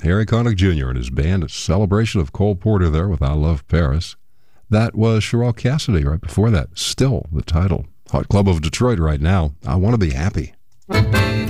Harry Connick Jr. and his band, a celebration of Cole Porter there with I Love Paris. That was Sherelle Cassidy right before that. Still the title. Hot Club of Detroit right now. I Want to Be Happy.